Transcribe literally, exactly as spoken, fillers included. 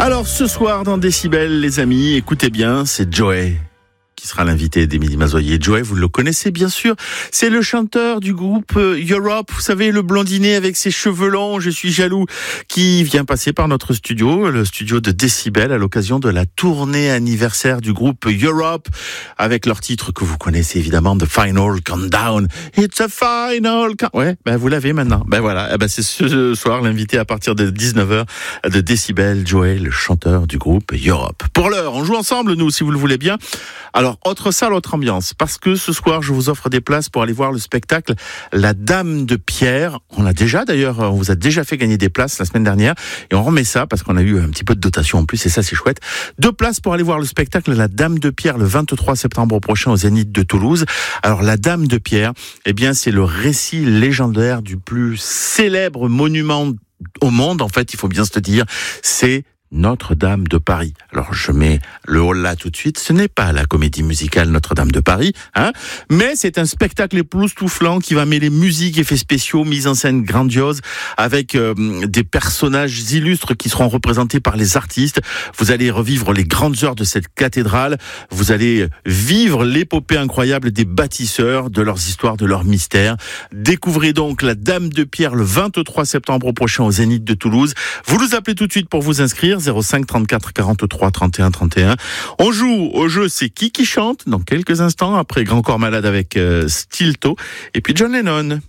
Alors ce soir dans Décibel, les amis, écoutez bien, c'est Joey qui sera l'invité d'Émilie Mazoyer. Joey, vous le connaissez bien sûr, c'est le chanteur du groupe Europe, vous savez, le blondinet avec ses cheveux longs, je suis jaloux, qui vient passer par notre studio, le studio de Décibel, à l'occasion de la tournée anniversaire du groupe Europe, avec leur titre que vous connaissez évidemment, The Final Countdown. It's a final countdown. Ouais, ben vous l'avez maintenant. Ben voilà, eh ben c'est ce soir l'invité à partir de dix-neuf heures de Décibel, Joey, le chanteur du groupe Europe. Pour l'heure, on joue ensemble, nous, si vous le voulez bien. Alors, autre salle, autre ambiance, parce que ce soir, je vous offre des places pour aller voir le spectacle La Dame de Pierre. On a déjà, d'ailleurs, on vous a déjà fait gagner des places la semaine dernière, et on remet ça, parce qu'on a eu un petit peu de dotation en plus, et ça, c'est chouette. Deux places pour aller voir le spectacle La Dame de Pierre le vingt-trois septembre prochain au Zénith de Toulouse. Alors, La Dame de Pierre, eh bien, c'est le récit légendaire du plus célèbre monument au monde, en fait, il faut bien se le dire, c'est Notre-Dame de Paris. Alors je mets le haut là tout de suite, ce n'est pas la comédie musicale Notre-Dame de Paris, hein, mais c'est un spectacle époustouflant qui va mêler musique, effets spéciaux, mise en scène grandiose, avec euh, des personnages illustres qui seront représentés par les artistes. Vous allez revivre les grandes heures de cette cathédrale, vous allez vivre l'épopée incroyable des bâtisseurs, de leurs histoires, de leurs mystères. Découvrez donc La Dame de Pierre le vingt-trois septembre prochain au Zénith de Toulouse. Vous nous appelez tout de suite pour vous inscrire, zéro cinq trente-quatre quarante-trois trente et un trente et un. On joue au jeu C'est qui qui chante dans quelques instants, après Grand Corps Malade avec euh, Stilto et puis John Lennon.